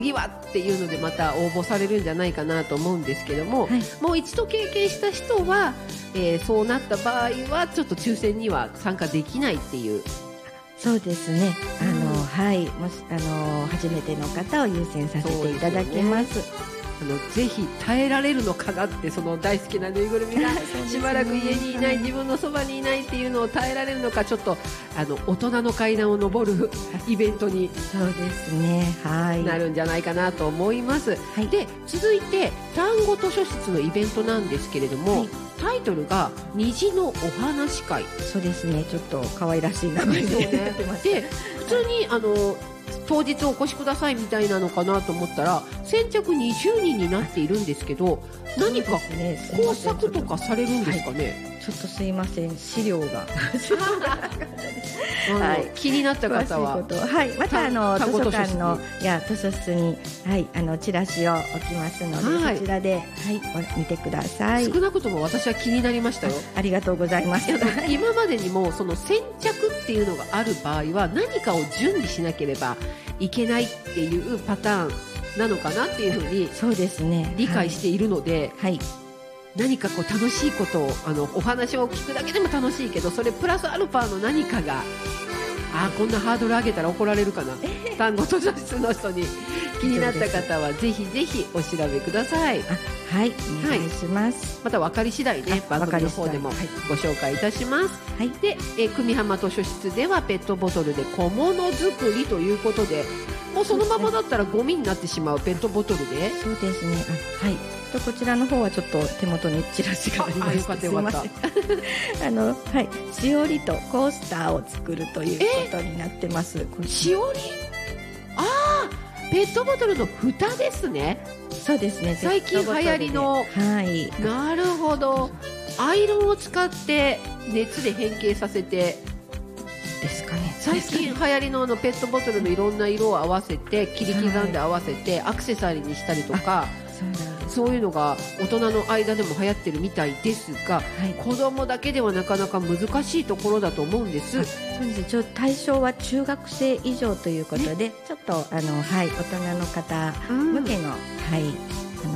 次はっていうのでまた応募されるんじゃないかなと思うんですけども、もう一度経験した人は、そうなった場合はちょっと抽選には参加できないっていう。 そうですね、はい、もし初めての方を優先させていただきます。 ぜひ耐えられるのかなって、その大好きなぬいぐるみがしばらく家にいない、自分のそばにいないっていうのを耐えられるのか、ちょっと大人の階段を上るイベントにそうですね、はい、 なるんじゃないかなと思います、はい、で続いて単語図書室のイベントなんですけれども、はい、タイトルが虹のお話会。 そうですね、ちょっと可愛らしい名前になってます。 で普通に当日お越しくださいみたいなのかなと思ったら先着20人になっているんですけど、何か工作とかされるんですかね。 ちょっとすいません、資料がはい、気になった方は、 はい、また図書館の図書室に、はい、チラシを置きますので、はい、そちらで、はい、見てください。 少なくとも私は気になりましたよ。 ありがとうございます。 今までにもその先着っていうのがある場合は何かを準備しなければいけないっていうパターンなのかなっていうふうにそうですね、 理解しているので、はい、何かこう楽しいことをお話を聞くだけでも楽しいけど、それプラスアルファの何かがこんなハードル上げたら怒られるかな、単語図書室の人に気になった方はぜひぜひお調べください。 はい、お願いします、 また分かり次第ね、番組の方でもご紹介いたします。はい、で久美浜図書室ではペットボトルで小物作りということで、もうそのままだったらゴミになってしまうペットボトルで、 そうですね、はい、こちらの方はちょっと手元にチラシがありまして、 よかったよかったはい、しおりとコースターを作るということになってます。 しおり、ペットボトルの蓋ですね。 そうですね、 最近流行りの、 はい、 なるほど、アイロンを使って熱で変形させてですかね。 最近流行りのペットボトルのいろんな色を合わせて切り刻んで合わせてアクセサリーにしたりとか、そういうのが大人の間でも流行ってるみたいですが、はい、子供だけではなかなか難しいところだと思うんです。 そうですね、対象は中学生以上ということで、ちょっとはい、大人の方向けの、はい、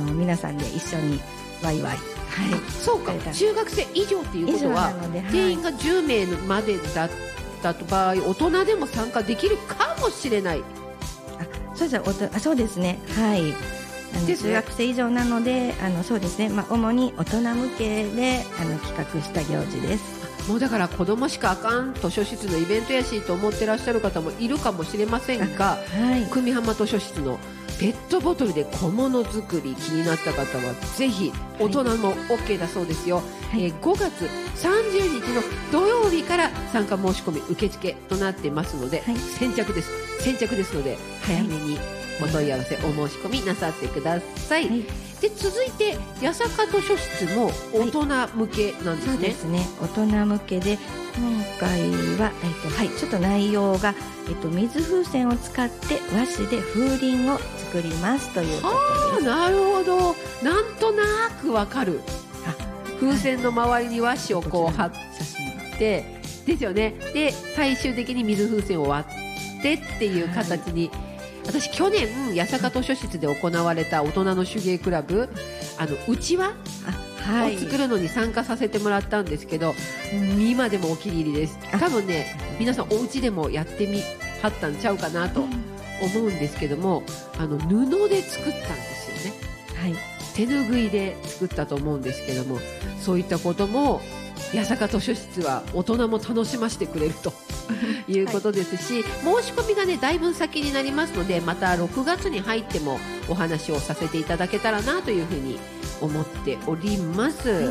皆さんで一緒にワイワイ、はい、 そうか、中学生以上っていうことは、定員が10名までだった場合、大人でも参加できるかもしれない。 そうですね、はい、中学生以上なので、そうですね、主に大人向けで企画した行事です。 もうだから子供しかあかん図書室のイベントやしと思ってらっしゃる方もいるかもしれませんが、はい、久美浜図書室のペットボトルで小物作り気になった方はぜひ、大人も OK だそうですよ、はい、5月30日の土曜日から参加申し込み受付となってますので、はい、先着ですので早めにお問い合わせ、お申し込みなさってください、はい、で続いて八坂図書室も大人向けなんですね。 そうですね、大人向けで今回は、はい、ちょっと内容が、水風船を使って和紙で風鈴を作りますということです。 なるほど、なんとなくわかる。風船の周りに和紙をこう貼ってですよね。で最終的に水風船を割ってっていう形に、私去年八坂図書室で行われた大人の手芸クラブ、うちわを作るのに参加させてもらったんですけど、今でもお気に入りです。多分ね、皆さんお家でもやってみはったんちゃうかなと思うんですけども、布で作ったんですよね、はい、手ぬぐいで作ったと思うんですけども、そういったことも八坂図書室は大人も楽しませてくれるということですし、はい、申し込みがねだいぶ先になりますので、また6月に入ってもお話をさせていただけたらなというふうに思っております。 はい、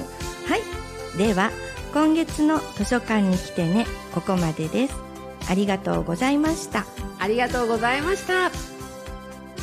では今月の図書館に来てね、ここまでです。ありがとうございました。 ありがとうございました。